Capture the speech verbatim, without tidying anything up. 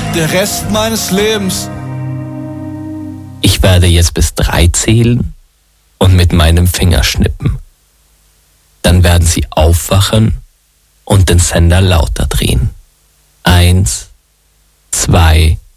der Rest meines Lebens. Ich werde jetzt bis drei zählen und mit meinem Finger schnippen. Dann werden Sie aufwachen und den Sender lauter drehen. Eins, zwei,